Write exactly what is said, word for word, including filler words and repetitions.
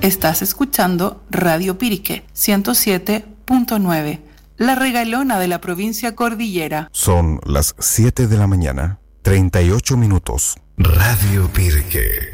Estás escuchando Radio Pirique ciento siete punto nueve, la regalona de la provincia Cordillera. Son las siete de la mañana, treinta y ocho minutos. Radio Pirique.